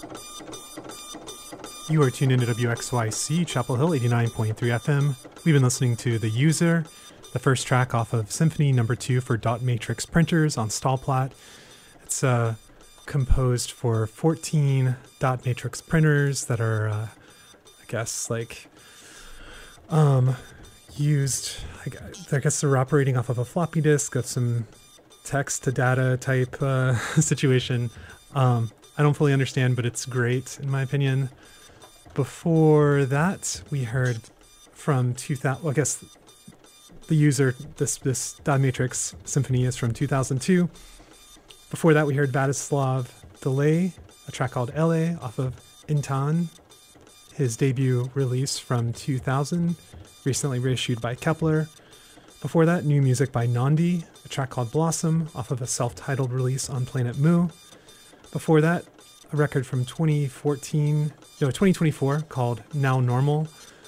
You are tuned into WXYC, Chapel Hill 89.3 FM. We've been listening to The User, the first track off of Symphony No. 2 for Dot Matrix printers on Stahlplatte. It's composed for 14 dot matrix printers that are, used, I guess they're operating off of a floppy disk of some text to data type situation. I don't fully understand, but it's great in my opinion. Before that, we heard from 2000, well, I guess The User, this dot matrix symphony is from 2002. Before that, we heard Vladislav Delay, a track called LA off of Intan, his debut release from 2000, recently reissued by Kepler. Before that, new music by Nandi, a track called Blossom off of a self-titled release on Planet Mu. Before that, a record from 2024 called Now Normal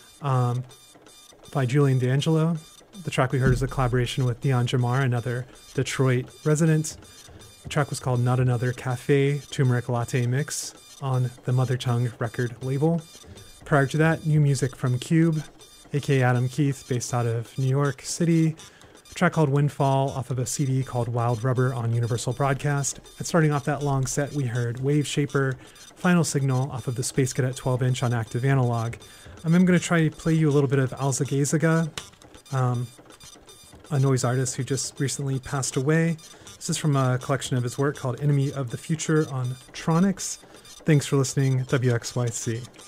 by Julian D'Angelo. The track we heard is a collaboration with Dion Jamar, another Detroit resident. The track was called Not Another Cafe Turmeric Latte Mix on the Mother Tongue record label. Prior to that, new music from Cube, aka Adam Keith, based out of New York City. A track called Windfall off of a CD called Wild Rubber on Universal Broadcast. And starting off that long set, we heard Wave Shaper, Final Signal off of the Space Cadet 12-inch on Active Analog. I'm going to try to play you a little bit of Alzagezaga, a noise artist who just recently passed away. This is from a collection of his work called Enemy of the Future on Tronics. Thanks for listening, WXYC.